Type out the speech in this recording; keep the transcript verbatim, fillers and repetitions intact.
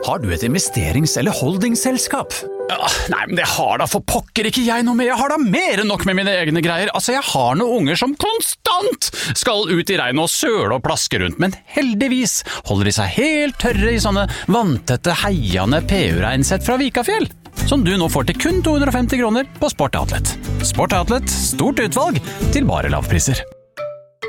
Har du et investerings- eller holdingsselskap? Ja, nei, men det har da for pokker ikke jeg noe med. Jeg har da mer enn nok med mine egne greier. Altså, jeg har noen unger som konstant skal ut i regnet og søle og plaske rundt, men heldigvis holder de seg helt tørre i sånne vanntette, heiende P U-regnsett fra Vikafjell, som du nå får til kun to hundre og femti kroner på Sport Outlet. Sport Outlet, stort utvalg til bare lavpriser.